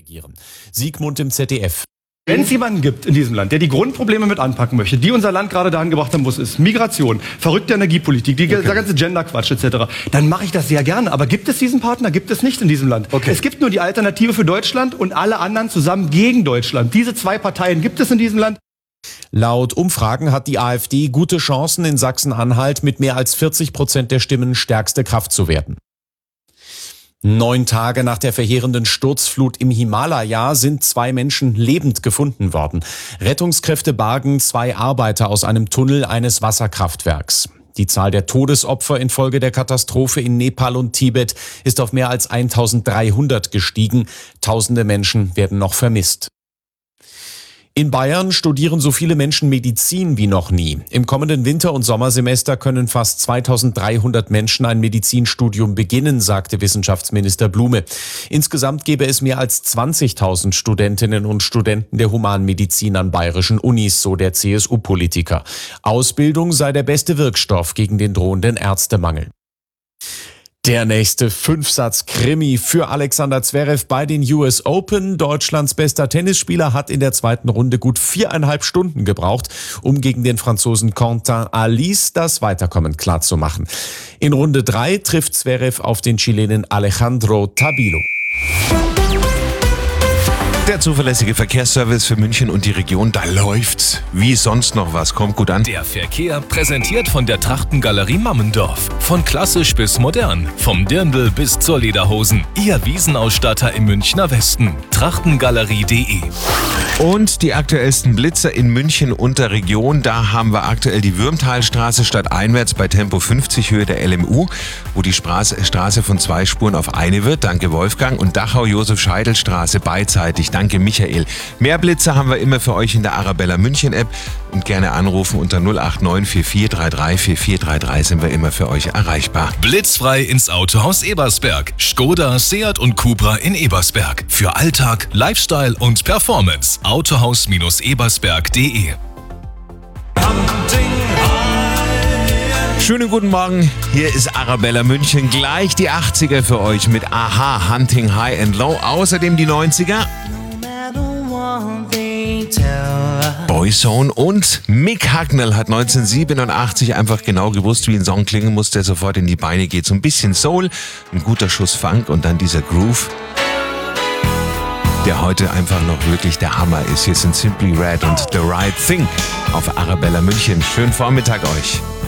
regieren. Sigmund im ZDF. Wenn es jemanden gibt in diesem Land, der die Grundprobleme mit anpacken möchte, die unser Land gerade dahin gebracht haben, wo es ist, Migration, verrückte Energiepolitik, der ganze Gender-Quatsch etc., dann mache ich das sehr gerne. Aber gibt es diesen Partner? Gibt es nicht in diesem Land. Es gibt nur die Alternative für Deutschland und alle anderen zusammen gegen Deutschland. Diese zwei Parteien gibt es in diesem Land. Laut Umfragen hat die AfD gute Chancen, in Sachsen-Anhalt mit mehr als 40% der Stimmen stärkste Kraft zu werden. 9 Tage nach der verheerenden Sturzflut im Himalaya sind 2 Menschen lebend gefunden worden. Rettungskräfte bargen 2 Arbeiter aus einem Tunnel eines Wasserkraftwerks. Die Zahl der Todesopfer infolge der Katastrophe in Nepal und Tibet ist auf mehr als 1300 gestiegen. Tausende Menschen werden noch vermisst. In Bayern studieren so viele Menschen Medizin wie noch nie. Im kommenden Winter- und Sommersemester können fast 2300 Menschen ein Medizinstudium beginnen, sagte Wissenschaftsminister Blume. Insgesamt gäbe es mehr als 20.000 Studentinnen und Studenten der Humanmedizin an bayerischen Unis, so der CSU-Politiker. Ausbildung sei der beste Wirkstoff gegen den drohenden Ärztemangel. Der nächste 5-Satz-Krimi für Alexander Zverev bei den US Open. Deutschlands bester Tennisspieler hat in der zweiten Runde gut 4,5 Stunden gebraucht, um gegen den Franzosen Quentin Alice das Weiterkommen klarzumachen. In Runde 3 trifft Zverev auf den Chilenen Alejandro Tabilo. Der zuverlässige Verkehrsservice für München und die Region, da läuft's wie sonst noch was. Kommt gut an. Der Verkehr präsentiert von der Trachtengalerie Mammendorf. Von klassisch bis modern, vom Dirndl bis zur Lederhosen. Ihr Wiesenausstatter im Münchner Westen. Trachtengalerie.de. Und die aktuellsten Blitzer in München und der Region. Da haben wir aktuell die Würmtalstraße stadteinwärts bei Tempo 50 Höhe der LMU, wo die Straße von 2 Spuren auf eine wird. Danke Wolfgang. Und Dachau-Josef-Scheidel-Straße beidseitig. Danke Michael. Mehr Blitzer haben wir immer für euch in der Arabella München App und gerne anrufen unter 089 4433 4433 sind wir immer für euch erreichbar. Blitzfrei ins Autohaus Ebersberg. Skoda, Seat und Cupra in Ebersberg. Für Alltag, Lifestyle und Performance. Autohaus-ebersberg.de. Schönen guten Morgen, hier ist Arabella München. Gleich die 80er für euch mit Aha, Hunting High and Low. Außerdem die 90er. Boyzone und Mick Hucknall hat 1987 einfach genau gewusst, wie ein Song klingen muss, der sofort in die Beine geht. So ein bisschen Soul, ein guter Schuss Funk und dann dieser Groove, der heute einfach noch wirklich der Hammer ist. Hier sind Simply Red und The Right Thing auf Arabella München. Schönen Vormittag euch.